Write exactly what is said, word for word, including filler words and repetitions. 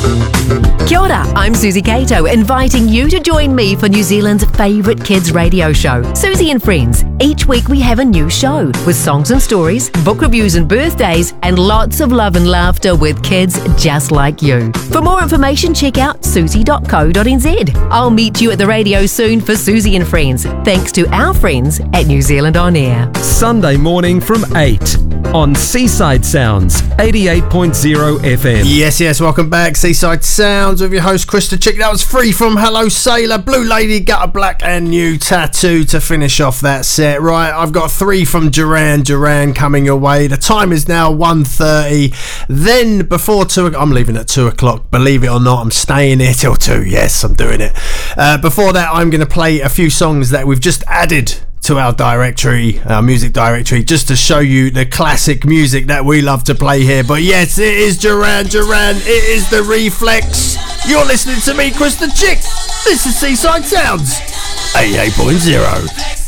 Kia ora, I'm Susie Cato, inviting you to join me for New Zealand's favourite kids radio show, Susie and Friends. Each week we have a new show with songs and stories, book reviews and birthdays, and lots of love and laughter with kids just like you. For more information, check out susie dot co dot n z. I'll meet you at the radio soon for Susie and Friends, thanks to our friends at New Zealand On Air. Sunday morning from eight on Seaside Sounds, eighty-eight point oh F M. Yes, yes, welcome back. Seaside Sounds with your host, Chris the Chick. That was Free from Hello Sailor, Blue Lady, Gutter Black, and New Tattoo to finish off that set. Right, I've got three from Duran Duran coming your way. The time is now one thirty. Then before two, I'm leaving at two o'clock. Believe it or not, I'm staying here till two. Yes, I'm doing it. Uh, before that, I'm going to play a few songs that we've just added to our directory, our music directory, just to show you the classic music that we love to play here. But yes, it is Duran Duran, it is the Reflex. You're listening to me, Chris the Chick. This is Seaside Sounds, eighty-eight point oh.